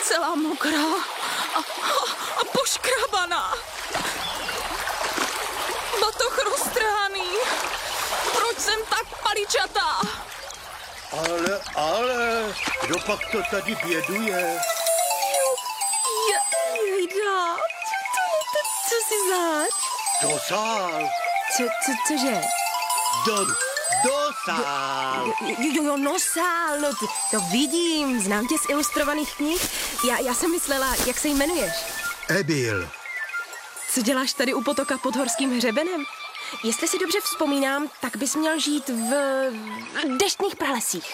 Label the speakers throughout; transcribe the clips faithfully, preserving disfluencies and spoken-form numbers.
Speaker 1: celá mokrá a, a, a poškrábaná. Batoh roztrhaný. Proč jsem tak paličatá?
Speaker 2: Ale, ale, kdo pak to tady běduje?
Speaker 1: Je, jejda, co si zač?
Speaker 2: Do sál.
Speaker 1: Co, co, cože?
Speaker 2: Do, do sál.
Speaker 1: Jo, jo, jo, no sál, no to, to vidím, znám tě z ilustrovaných knih. Já, já jsem myslela, jak se jmenuješ?
Speaker 2: Emil.
Speaker 1: Co děláš tady u potoka pod horským hřebenem? Jestli si dobře vzpomínám, tak bys měl žít v, v deštných pralesích.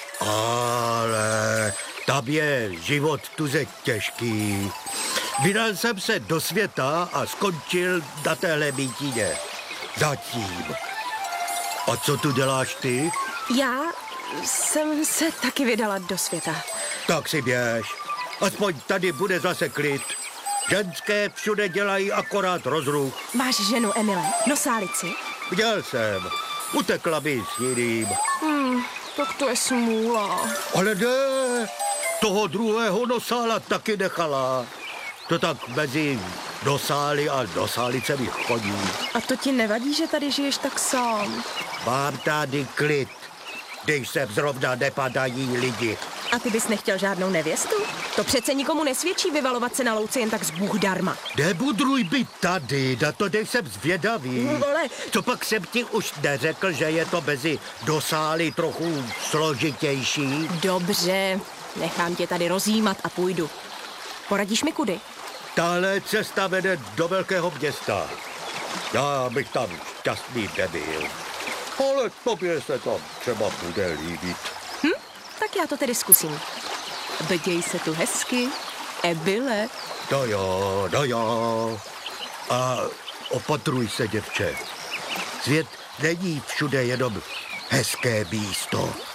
Speaker 2: Ale tam je život tuze těžký. Vydal jsem se do světa a skončil na téhle mítině. Zatím. A co tu děláš ty?
Speaker 1: Já jsem se taky vydala do světa.
Speaker 2: Tak si běž. Aspoň tady bude zase klid. Ženské všude dělají akorát rozruch.
Speaker 1: Máš ženu, Emile, nosálici?
Speaker 2: Viděl jsem. Utekla by s jiným.
Speaker 1: Hmm, tak to je smůla.
Speaker 2: Ale ne, toho druhého nosála taky nechala. To tak mezi nosály a nosálicemi chodí.
Speaker 1: A to ti nevadí, že tady žiješ tak sám?
Speaker 2: Mám tady klid, když sem zrovna nepadají lidi.
Speaker 1: A ty bys nechtěl žádnou nevěstu? To přece nikomu nesvědčí vyvalovat se na louce jen tak z Bůh darma.
Speaker 2: Nebudruj být tady, na to nejsem zvědavý.
Speaker 1: Ale...
Speaker 2: Co pak jsem ti už neřekl, že je to mezi dosály trochu složitější?
Speaker 1: Dobře, nechám tě tady rozjímat a půjdu. Poradíš mi kudy?
Speaker 2: Tahle cesta vede do velkého města. Já bych tam šťastný nebyl. Ale tobě se tam třeba bude líbit.
Speaker 1: Hm? Tak já to tedy zkusím. Beděj se tu hezky, Emile.
Speaker 2: No jo, no jo. A opatruj se, děvče. Svět není všude jenom hezké místo.